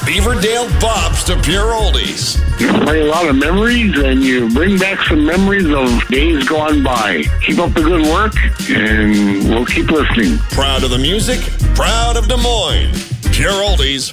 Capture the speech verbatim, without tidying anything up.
Beaverdale bops to pure oldies. You play a lot of memories, and you bring back some memories of days gone by. Keep up the good work, and we'll keep listening. Proud of the music, proud of Des Moines. Pure oldies.